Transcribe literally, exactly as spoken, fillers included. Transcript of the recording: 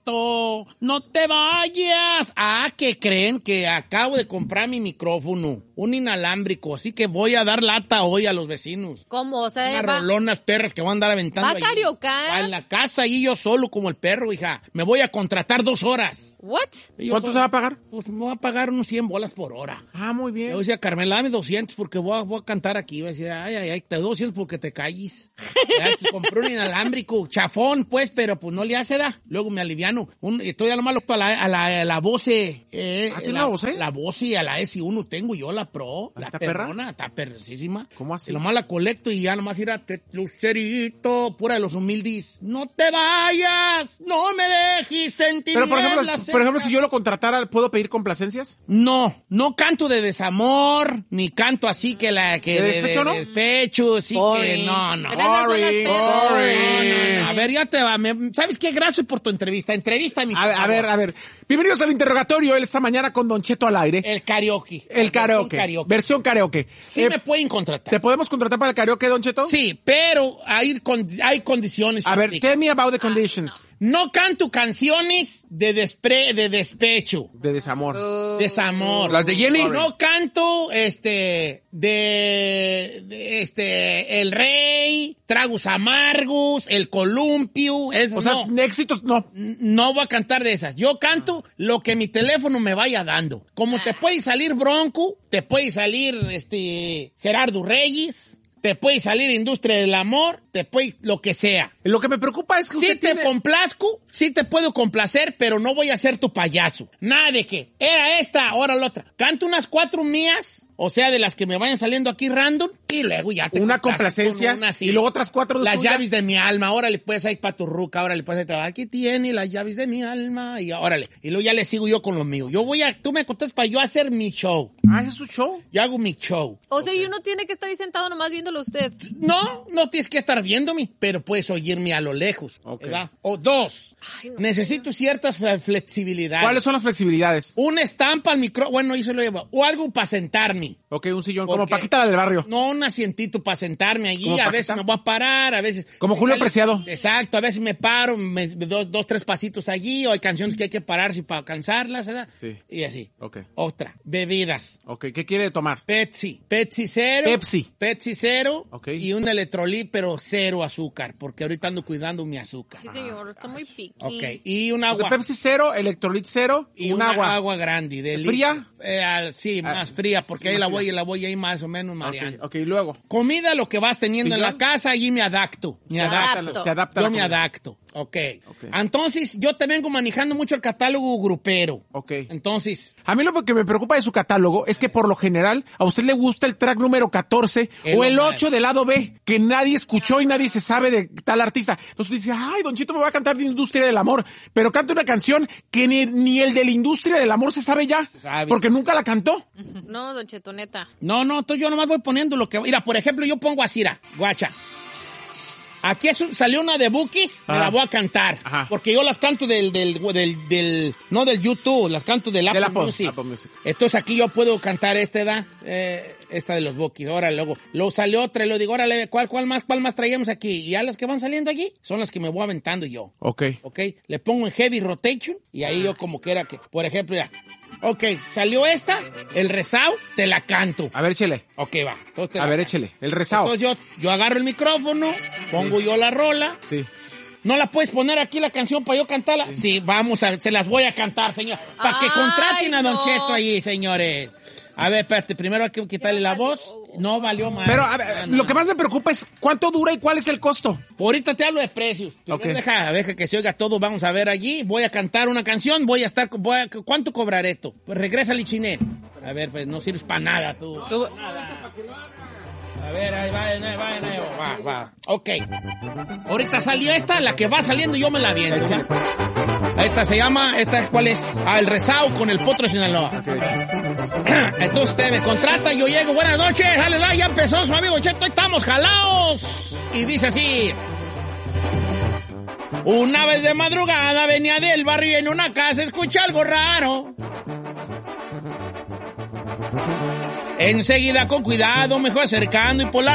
Cheto, no te vayas. Ah, ¿qué creen? Que acabo de comprar mi micrófono, un inalámbrico, así que voy a dar lata hoy a los vecinos. ¿Cómo? O sea, Unas va, rolonas perras que van a andar aventando ¿va a ahí. cariocar? Va en la casa y yo solo como el perro, hija. Me voy a contratar dos horas. ¿What? Y yo ¿Cuánto solo- se va a pagar? Pues me voy a pagar unos cien bolas por hora. Ah, muy Yo bien. decía, Carmela, dame doscientos porque voy a, voy a cantar aquí. Voy a decir, ay, ay, ay, te doy doscientos porque te calles. Ya, te compré un inalámbrico, chafón, pues, pero pues no le hace, da. Luego me aliviano. Un, estoy a lo malo a la, a la, a la Voce. Eh, ¿Ah, tiene la la Voce? La Voce, a la S uno tengo yo, la Pro. La ¿Está perra? perrona, está perrosísima. ¿Cómo así? Y nomás la colecto y ya nomás ir a te- Lucerito, pura de los humildes. No te vayas, no me dejes sentir Pero, por ejemplo, nieblas por ejemplo, cerca. si yo lo contratara, ¿puedo pedir complacencias? No, no canto de desamor, ni canto así que la que ¿De despecho, no? despecho, sí que Boring. no, no. Pero esas son las Boring, perras. boring. No, no, no. A ver, ya te va. me- ¿Sabes qué? Gracias por tu entrevista. Entrevista, mi A ver, a ver, a ver. Bienvenidos al interrogatorio, él esta mañana con Don Cheto al aire. El karaoke. El La karaoke. versión karaoke. Versión karaoke. Sí Eh, me pueden contratar. ¿Te podemos contratar para el karaoke, Don Cheto? Sí, pero hay, con- hay condiciones. A ver, Enrique. tell me about the conditions. No canto canciones de, despre, de despecho. De desamor. Uh, Desamor. ¿Las de Jenny? No canto, este, de, de, este, El Rey, Tragos Amargos, El Columpio. Es, O sea, no, éxitos, no. no voy a cantar de esas. Yo canto lo que mi teléfono me vaya dando. Como te puede salir Bronco, te puede salir, este, Gerardo Reyes, te puede salir Industria del Amor, te puede, lo que sea. Lo que me preocupa es que Sí usted te tiene... complazco, sí te puedo complacer, pero no voy a ser tu payaso. Nada de que era esta, ahora la otra. Canto unas cuatro mías, o sea, de las que me vayan saliendo aquí random, y luego ya te Una complazco complacencia con una así. y luego otras cuatro de Las suyas. llaves de mi alma, órale, puedes ir para tu ruca, órale, puedes ir, aquí tiene las llaves de mi alma, y órale. Y luego ya le sigo yo con lo mío. Yo voy a, tú me contestas para yo hacer mi show. Ah, ¿ese es su show? Yo hago mi show. O sea, y uno tiene que estar ahí sentado nomás viéndolo a usted. No, no tienes que estar viéndome, pero puedes oírme a lo lejos. Ok. ¿Verdad? O dos, Ay, no. necesito ciertas fle- flexibilidades. ¿Cuáles son las flexibilidades? Una estampa al micrófono, bueno, yo se lo llevo. O algo para sentarme. Ok, un sillón, ¿Por como qué? Paquita la del barrio. No, un asientito para sentarme allí. ¿Como A Paquita? veces me voy a parar, a veces... Como Julio Preciado. Exacto, a veces me paro, me, me doy dos, tres pasitos allí, o hay canciones que hay que pararse para alcanzarlas, ¿verdad? Sí. Y así. Ok. Otra, bebidas. Ok, ¿qué quiere tomar? Pepsi. Pepsi cero. Pepsi. Pepsi cero. Ok. Y un electrolit, pero cero azúcar, porque ahorita ando cuidando mi azúcar. Sí, señor, está muy piqui. Ok. Y un O agua. sea, Pepsi cero, Electrolit cero Y un una agua. agua grande. De ¿Fría? litro. Eh, al- sí, Ah, más fría, porque sí, ahí más la fría. voy, la voy ahí más o menos mareando. Ok, ok, y luego. Comida, lo que vas teniendo en ¿Sillón? la casa, allí me adapto. Me Se adapto. adapta. Se adapta Yo la me comida. adapto. Ok. Ok. Entonces, yo te vengo manejando mucho el catálogo grupero. Ok. Entonces, A mí lo que me preocupa de su catálogo es que por lo general a usted le gusta el track número catorce Es o lo el más. ocho del lado B, que nadie escuchó y nadie se sabe de tal artista. Entonces dice, ay, Don Chito me va a cantar de Industria del Amor, pero canta una canción que ni, ni el de la Industria del Amor se sabe ya, sabe. porque nunca la cantó. No, Don Cheto, neta. no, no, entonces yo nomás voy poniendo lo que... Mira, por ejemplo, yo pongo así, ra, guacha. Aquí es un- salió una de Bookies, me Ajá. la voy a cantar. Ajá. Porque yo las canto del, del, del, del- no del YouTube, las canto del Apple, Del Apple, Music. Apple Music. Entonces aquí yo puedo cantar esta, ¿verdad? Eh, esta de los Bookies. Ahora luego, luego salió otra y le digo, órale, ¿cuál, cuál más, cuál más traíamos aquí? Y ya las que van saliendo aquí son las que me voy aventando yo. Ok. ¿Ok? Le pongo en heavy rotation y ahí yo como quiera que, por ejemplo, ya. Ok, salió esta, el rezao, te la canto. A ver, échele. Ok, va. Entonces te A la ver, canto. échele. El rezao. Entonces yo, yo agarro el micrófono, pongo yo la rola. Sí. ¿No la puedes poner aquí la canción para yo cantarla? Sí, vamos a, se las voy a cantar, señor. Para que Ay, contraten a Don no. Cheto ahí, señores. A ver, espérate, primero hay que quitarle la voz. No valió más. Pero, a ver, lo que más me preocupa es cuánto dura y cuál es el costo. Ahorita te hablo de precios. Primero Ok. Deja, deja que se oiga todo. Vamos a ver allí. Voy a cantar una canción. Voy a estar. Voy a- ¿Cuánto cobraré esto? Pues regresa Lichiné. A ver, pues no sirves para nada tú. Tú- A ver, ahí va, ahí va, ahí va, va, va. Ok. Ahorita salió esta, la que va saliendo yo me la viento. ¿va? Esta se llama, esta ¿cuál es? Ah, el rezao con el Potro de Sinaloa. Entonces usted me contrata, yo llego, buenas noches, dale, dale, ya empezó su amigo Cheto, estamos jalados. Y dice así. Una vez de madrugada venía del barrio y en una casa escuché algo raro. Enseguida con cuidado me fue acercando y por la